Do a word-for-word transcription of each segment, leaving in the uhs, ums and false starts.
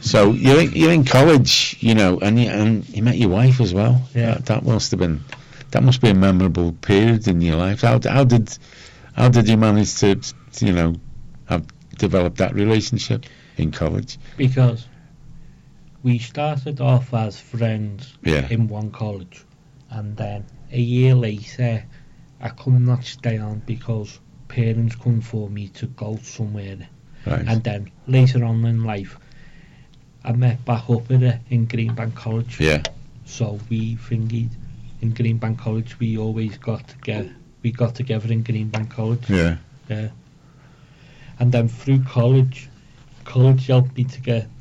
So you're in, you're in college, you know, and you, and you met your wife as well. Yeah. That, that must have been that must be a memorable period in your life. How how did how did you manage to, to you know have develop that relationship in college? Because we started off as friends Yeah. in one college, and then a year later I could not stay on because parents couldn't afford me to go somewhere. Right. And then later on in life I met back up with her in Greenbank College. Yeah. So we thingied in Greenbank College. We always got together. We got together in Greenbank College. Yeah. Yeah. And then through college, college helped me to get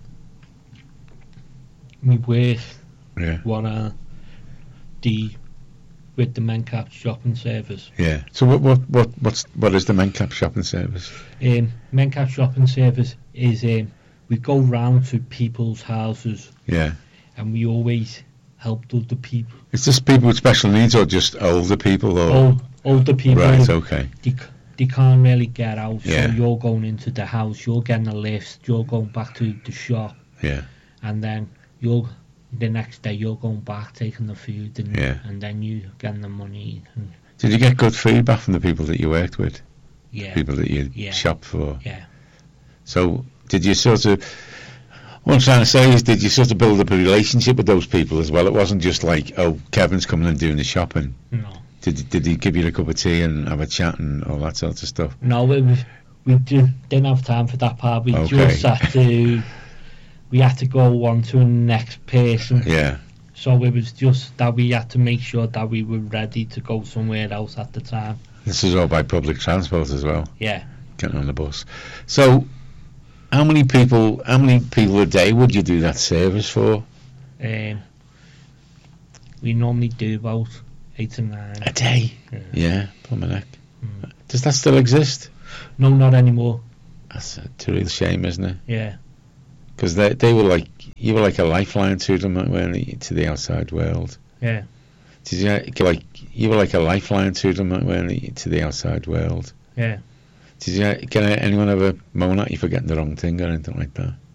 me work. Yeah. What uh, the with the Mencap shopping service. Yeah. So what what what what's what is the Mencap shopping service? Um, Mencap shopping service is um, we go round to people's houses. Yeah. And we always helped other people. Is this people with special needs or just older people? Or Old, older people. Right. who- Okay. They, c- they can't really get out. Yeah. So you're going into the house. You're getting a lift. You're going back to the shop. Yeah. And then you're the next day you're going back taking the food and Yeah. and then you getting the money. And, Did you get good feedback from the people that you worked with? yeah. People that you Yeah. shopped for? Yeah. So did you sort of, what I'm trying to say is, did you sort of build up a relationship with those people as well? It wasn't just like, oh, Kevin's coming and doing the shopping. No. Did did he give you a cup of tea and have a chat and all that sort of stuff? No, it was, we just didn't have time for that part. We Okay. just had to. We had to go on to the next person. Yeah. So it was just that we had to make sure that we were ready to go somewhere else at the time. This is all by public transport as well, Yeah. getting on the bus. So, how many people? How many people a day would you do that service for? Um, we normally do about eight or nine. A day. Yeah. Yeah, Plumberneck. Mm. Does that still exist? No, not anymore. That's a, a real shame, isn't it? Yeah. Because they they were like, you were like a lifeline to them, weren't you, to the outside world. Yeah. Did you like you were like a lifeline to them, weren't you, to the outside world? Yeah. Did you get anyone ever moan at you for getting the wrong thing or anything like that?